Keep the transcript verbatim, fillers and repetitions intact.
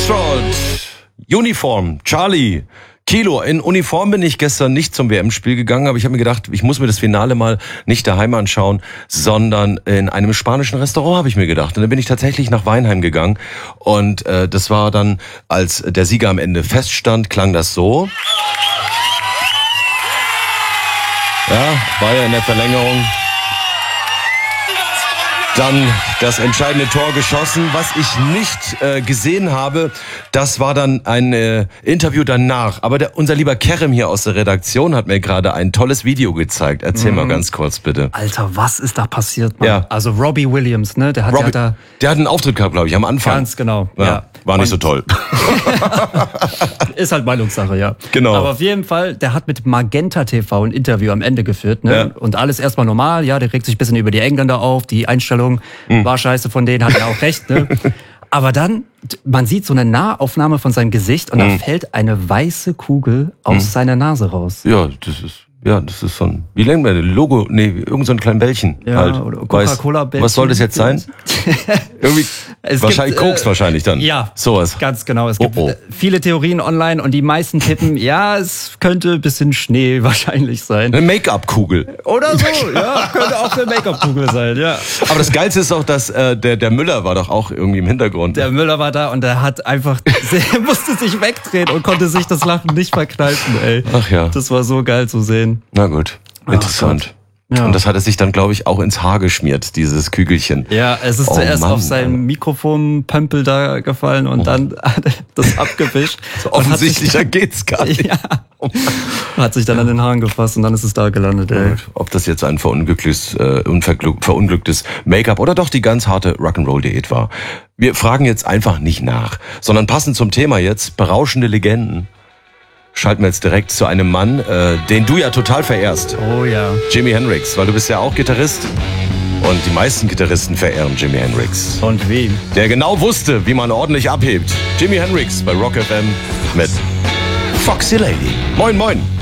Foxtrot, Uniform, Charlie, Kilo. In Uniform bin ich gestern nicht zum W M-Spiel gegangen, aber ich habe mir gedacht, ich muss mir das Finale mal nicht daheim anschauen, sondern in einem spanischen Restaurant, habe ich mir gedacht. Und dann bin ich tatsächlich nach Weinheim gegangen und äh, das war dann, als der Sieger am Ende feststand, klang das so. Ja, war ja in der Verlängerung. Dann das entscheidende Tor geschossen. Was ich nicht äh, gesehen habe, das war dann ein äh, Interview danach. Aber der, unser lieber Kerem hier aus der Redaktion hat mir gerade ein tolles Video gezeigt. Erzähl mhm. mal ganz kurz, bitte. Alter, was ist da passiert, Mann? Ja. Also Robbie Williams, ne? Der hat Robbie, ja da... Der hat einen Auftritt gehabt, glaube ich, am Anfang. Ganz genau, ja. ja. War nicht Und so toll. Ist halt Meinungssache, ja. Genau. Aber auf jeden Fall, der hat mit Magenta T V ein Interview am Ende geführt, ne? Ja. Und alles erstmal normal, ja, der regt sich ein bisschen über die Engländer auf, die Einstellung mhm. war scheiße von denen, hat er auch recht, ne? Aber dann, man sieht so eine Nahaufnahme von seinem Gesicht und mhm. da fällt eine weiße Kugel aus mhm. seiner Nase raus. Ja, das ist... Ja, das ist so ein, wie nennen wir das? Logo, nee, irgend so ein kleines Bällchen. Ja, halt. Oder Coca-Cola-Bällchen. Was soll das jetzt sein? Irgendwie, es wahrscheinlich gibt, Koks äh, wahrscheinlich dann. Ja, sowas. Ganz genau. Es gibt oh, oh. viele Theorien online und die meisten tippen, ja, es könnte ein bisschen Schnee wahrscheinlich sein. Eine Make-up-Kugel. Oder so, ja, könnte auch eine Make-up-Kugel sein, ja. Aber das Geilste ist auch, dass äh, der, der Müller war doch auch irgendwie im Hintergrund. Der Müller war da und der hat einfach, der musste sich wegdrehen und konnte sich das Lachen nicht verkneifen, ey. Ach ja. Das war so geil zu sehen. Na gut. Interessant. Ja. Und das hat er sich dann, glaube ich, auch ins Haar geschmiert, dieses Kügelchen. Ja, es ist oh, zuerst Mann, auf seinem Mikrofonpömpel da gefallen und oh. dann hat er das abgewischt. So offensichtlicher dann, geht's gar nicht. Ja, hat sich dann an den Haaren gefasst und dann ist es da gelandet. Ey. Ob das jetzt ein verunglücktes, äh, verunglücktes Make-up oder doch die ganz harte Rock'n'Roll-Diät war. Wir fragen jetzt einfach nicht nach, sondern passend zum Thema jetzt, berauschende Legenden. Schalten wir jetzt direkt zu einem Mann, äh, den du ja total verehrst. Oh ja. Jimi Hendrix, weil du bist ja auch Gitarrist. Und die meisten Gitarristen verehren Jimi Hendrix. Und wen? Der genau wusste, wie man ordentlich abhebt. Jimi Hendrix bei Rock F M mit Foxy Lady. Moin, moin.